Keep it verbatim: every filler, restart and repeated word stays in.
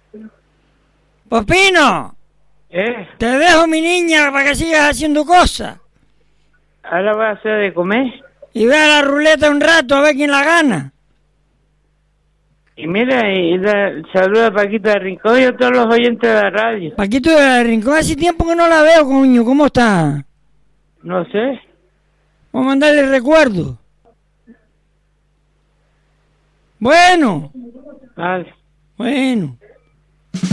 Popino, ¿Eh? te dejo, mi niña, para que sigas haciendo cosas. Ahora voy a hacer de comer. Y ve a la ruleta un rato a ver quién la gana. Y mira, y da, saluda a Paquita de Rincón y a todos los oyentes de la radio. Paquito de Rincón, hace tiempo que no la veo, coño. ¿Cómo está? No sé. Vamos a mandarle recuerdo. Bueno. Vale. Bueno.